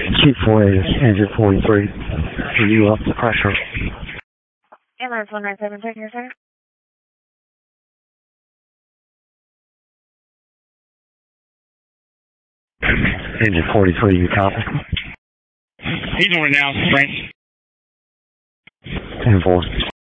Chief 48 is engine 43. Are you up the pressure? Ambulance 197, check your center. Engine 43, you copy? He's on it now, Frank. 10-4.